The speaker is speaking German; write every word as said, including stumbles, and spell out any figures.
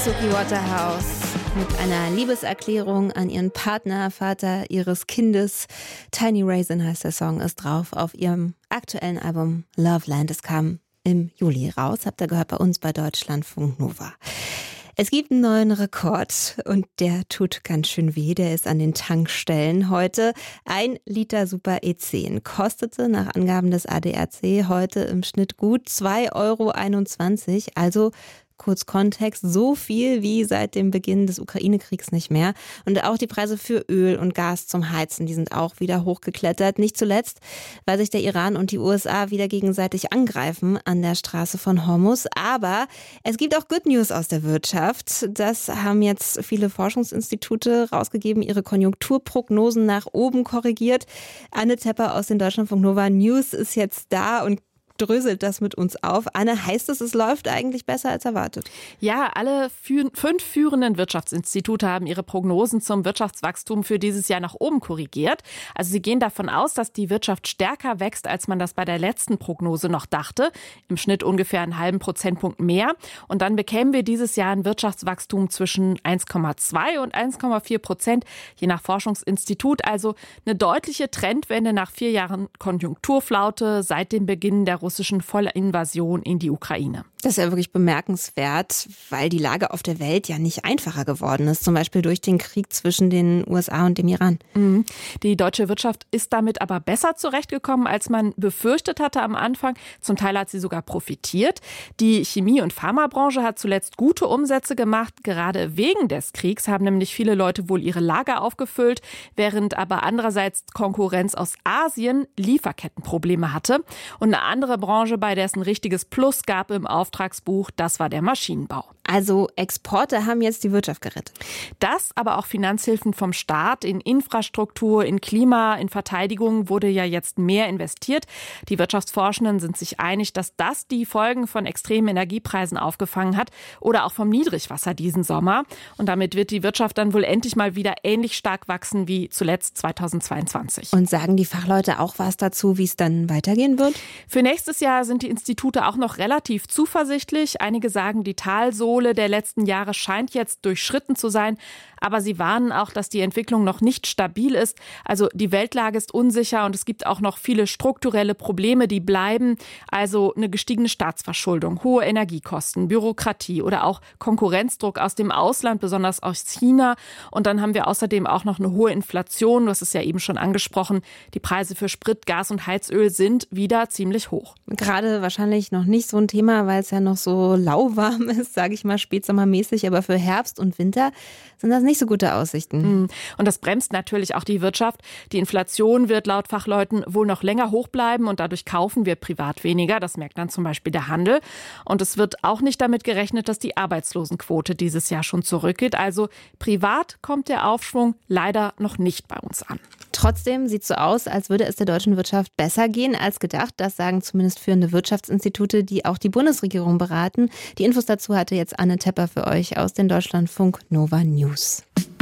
Suki Waterhouse mit einer Liebeserklärung an ihren Partner, Vater ihres Kindes. Tiny Raisin heißt der Song, ist drauf auf ihrem aktuellen Album Loveland. Es kam im Juli raus, habt ihr gehört bei uns bei Deutschlandfunk Nova. Es gibt einen neuen Rekord und der tut ganz schön weh. Der ist an den Tankstellen heute. Ein Liter Super E zehn kostete nach Angaben des A D A C heute im Schnitt gut zwei Euro einundzwanzig. Also kurz Kontext, so viel wie seit dem Beginn des Ukraine-Kriegs nicht mehr. Und auch die Preise für Öl und Gas zum Heizen, die sind auch wieder hochgeklettert. Nicht zuletzt, weil sich der Iran und die U S A wieder gegenseitig angreifen an der Straße von Hormuz. Aber es gibt auch Good News aus der Wirtschaft. Das haben jetzt viele Forschungsinstitute rausgegeben, ihre Konjunkturprognosen nach oben korrigiert. Anne Tepper aus den Deutschlandfunk Nova News ist jetzt da und dröselt das mit uns auf. Anne, heißt es, es läuft eigentlich besser als erwartet? Ja, alle fü- fünf führenden Wirtschaftsinstitute haben ihre Prognosen zum Wirtschaftswachstum für dieses Jahr nach oben korrigiert. Also sie gehen davon aus, dass die Wirtschaft stärker wächst, als man das bei der letzten Prognose noch dachte. Im Schnitt ungefähr einen halben Prozentpunkt mehr. Und dann bekämen wir dieses Jahr ein Wirtschaftswachstum zwischen eins Komma zwei und eins Komma vier Prozent, je nach Forschungsinstitut. Also eine deutliche Trendwende nach vier Jahren Konjunkturflaute seit dem Beginn der russischen Vollinvasion in die Ukraine. Das ist ja wirklich bemerkenswert, weil die Lage auf der Welt ja nicht einfacher geworden ist, zum Beispiel durch den Krieg zwischen den U S A und dem Iran. Mhm. Die deutsche Wirtschaft ist damit aber besser zurechtgekommen, als man befürchtet hatte am Anfang. Zum Teil hat sie sogar profitiert. Die Chemie- und Pharmabranche hat zuletzt gute Umsätze gemacht. Gerade wegen des Kriegs haben nämlich viele Leute wohl ihre Lager aufgefüllt, während aber andererseits Konkurrenz aus Asien Lieferkettenprobleme hatte. Und eine andere Branche, bei der es ein richtiges Plus gab im Auftragsbuch, das war der Maschinenbau. Also Exporte haben jetzt die Wirtschaft gerettet. Das, aber auch Finanzhilfen vom Staat in Infrastruktur, in Klima, in Verteidigung wurde ja jetzt mehr investiert. Die Wirtschaftsforschenden sind sich einig, dass das die Folgen von extremen Energiepreisen aufgefangen hat oder auch vom Niedrigwasser diesen Sommer. Und damit wird die Wirtschaft dann wohl endlich mal wieder ähnlich stark wachsen wie zuletzt zweitausendzweiundzwanzig. Und sagen die Fachleute auch was dazu, wie es dann weitergehen wird? Für nächstes Jahr sind die Institute auch noch relativ zuversichtlich. Einige sagen, die Talsohle der letzten Jahre scheint jetzt durchschritten zu sein. Aber sie warnen auch, dass die Entwicklung noch nicht stabil ist. Also die Weltlage ist unsicher und es gibt auch noch viele strukturelle Probleme, die bleiben. Also eine gestiegene Staatsverschuldung, hohe Energiekosten, Bürokratie oder auch Konkurrenzdruck aus dem Ausland, besonders aus China. Und dann haben wir außerdem auch noch eine hohe Inflation. Du hast es ja eben schon angesprochen. Die Preise für Sprit, Gas und Heizöl sind wieder ziemlich hoch. Gerade wahrscheinlich noch nicht so ein Thema, weil es ja noch so lauwarm ist, sage ich mal, spätsommermäßig. Aber für Herbst und Winter sind das nicht so gute Aussichten. Und das bremst natürlich auch die Wirtschaft. Die Inflation wird laut Fachleuten wohl noch länger hoch bleiben und dadurch kaufen wir privat weniger. Das merkt dann zum Beispiel der Handel. Und es wird auch nicht damit gerechnet, dass die Arbeitslosenquote dieses Jahr schon zurückgeht. Also privat kommt der Aufschwung leider noch nicht bei uns an. Trotzdem sieht es so aus, als würde es der deutschen Wirtschaft besser gehen als gedacht. Das sagen zumindest führende Wirtschaftsinstitute, die auch die Bundesregierung beraten. Die Infos dazu hatte jetzt Anne Tepper für euch aus den Deutschlandfunk Nova News.